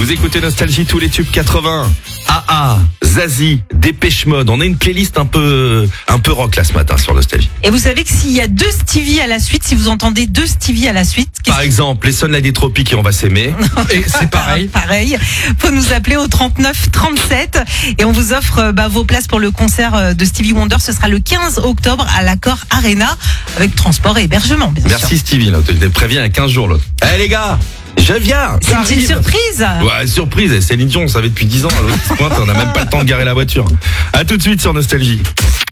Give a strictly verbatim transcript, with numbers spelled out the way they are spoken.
Vous écoutez Nostalgie, tous les tubes quatre-vingts. A A, Zazie, Dépêche Mode. On a une playlist un peu, un peu rock là ce matin sur Nostalgie. Et vous savez que s'il y a deux Stevie à la suite, si vous entendez deux Stevie à la suite, par exemple, les Sunlight des Tropiques et On va s'aimer. Et c'est pareil. Pareil. Faut nous appeler au trente-neuf trente-sept et on vous offre bah, vos places pour le concert de Stevie Wonder. Ce sera le quinze octobre à l'Accor Arena avec transport et hébergement. Bien Merci sûr. Stevie, là, tu te préviens il y a quinze jours l'autre. Eh hey, les gars, je viens. C'est une petite surprise. Ouais, surprise. Céline Dion, on savait depuis dix ans. À l'autre pointe, on n'a même pas le temps de garer la voiture. À tout de suite sur Nostalgie.